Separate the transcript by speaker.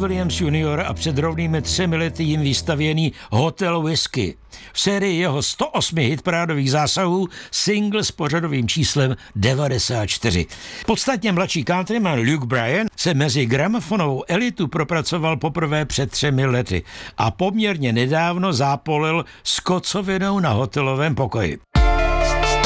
Speaker 1: Williams Jr. a před rovnými 3 lety jim vystavěný Hotel Whisky. V sérii jeho 108 hitparádových zásahů single s pořadovým číslem 94. Podstatně mladší countryman Luke Bryan se mezi gramofonovou elitu propracoval poprvé před 3 lety a poměrně nedávno zápolil s kocovinou na hotelovém pokoji.